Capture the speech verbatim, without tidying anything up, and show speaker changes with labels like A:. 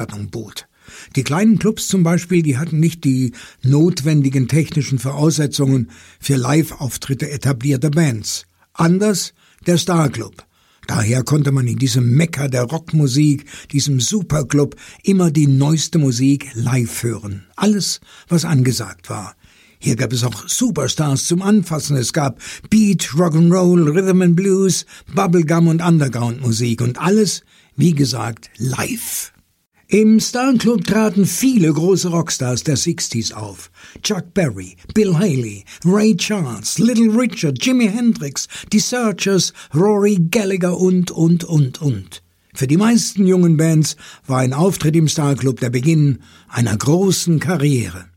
A: Herausforderung bot. Die kleinen Clubs zum Beispiel, die hatten nicht die notwendigen technischen Voraussetzungen für Live-Auftritte etablierter Bands. Anders der Starclub. Daher konnte man in diesem Mekka der Rockmusik, diesem Superclub, immer die neueste Musik live hören. Alles, was angesagt war. Hier gab es auch Superstars zum Anfassen. Es gab Beat, Rock'n'Roll, Rhythm and Blues, Bubblegum und Underground-Musik und alles, wie gesagt, live. Im Starclub traten viele große Rockstars der sechziger auf. Chuck Berry, Bill Haley, Ray Charles, Little Richard, Jimi Hendrix, die Searchers, Rory Gallagher und, und, und, und. Für die meisten jungen Bands war ein Auftritt im Starclub der Beginn einer großen Karriere.